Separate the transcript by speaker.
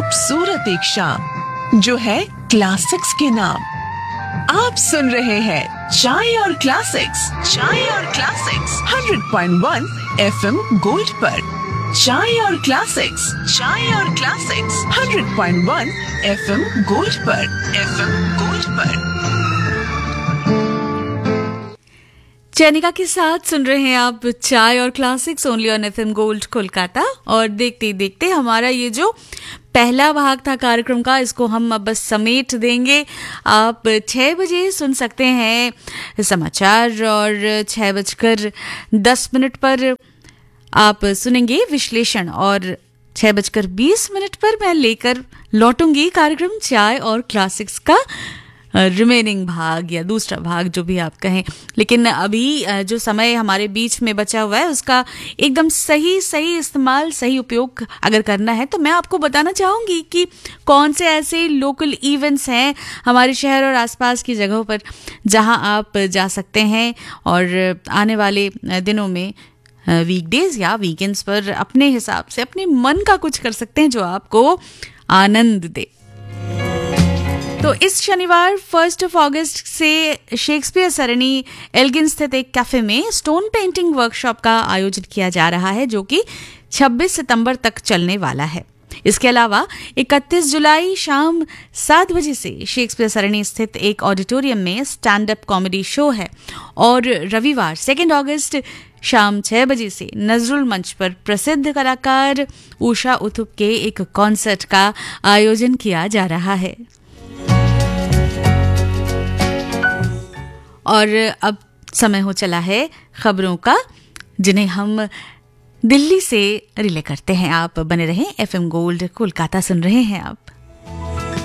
Speaker 1: खूबसूरत एक शाम जो है क्लासिक्स के नाम। आप सुन रहे हैं चाय और क्लासिक्स, चाय और क्लासिक्स 100.1 FM गोल्ड पर। चाय और क्लासिक्स, चाय और क्लासिक्स 100.1 FM गोल्ड पर, FM गोल्ड पर।
Speaker 2: चैनिका के साथ सुन रहे हैं आप चाय और classics only on FM gold Kolkata. और देखते ही देखते हमारा ये जो पहला भाग था कार्यक्रम का, इसको हम अब बस समेट देंगे। आप 6 बजे सुन सकते हैं समाचार और 6:10 पर आप सुनेंगे विश्लेषण और 6:20 पर मैं लेकर लौटूंगी कार्यक्रम चाय और क्लासिक्स का रिमेनिंग भाग या दूसरा भाग, जो भी आप कहें। लेकिन अभी जो समय हमारे बीच में बचा हुआ है उसका एकदम सही इस्तेमाल, सही उपयोग अगर करना है तो मैं आपको बताना चाहूँगी कि कौन से ऐसे लोकल इवेंट्स हैं हमारे शहर और आसपास की जगहों पर जहां आप जा सकते हैं और आने वाले दिनों में वीकडेज या वीकेंड्स पर अपने हिसाब से अपने मन का कुछ कर सकते हैं जो आपको आनंद दे। तो इस शनिवार 1 अगस्त से शेक्सपियर सरणी एल्गिन स्थित एक कैफे में स्टोन पेंटिंग वर्कशॉप का आयोजन किया जा रहा है, जो कि 26 सितंबर तक चलने वाला है। इसके अलावा 31 जुलाई शाम 7 बजे से शेक्सपियर सरणी स्थित एक ऑडिटोरियम में स्टैंड अप कॉमेडी शो है और रविवार 2 अगस्त शाम 6 बजे से नजरुल मंच पर प्रसिद्ध कलाकार उषा उत्थुप के एक कॉन्सर्ट का आयोजन किया जा रहा है। और अब समय हो चला है खबरों का, जिन्हें हम दिल्ली से रिले करते हैं। आप बने रहें, एफएम गोल्ड कोलकाता सुन रहे हैं आप।